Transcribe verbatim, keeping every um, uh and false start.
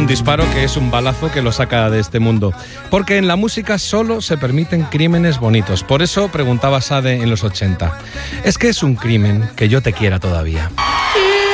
un disparo que es un balazo que lo saca de este mundo. Porque en la música solo se permiten crímenes bonitos. Por eso preguntaba Sade en los ochenta. ¿Es que es un crimen que yo te quiera todavía?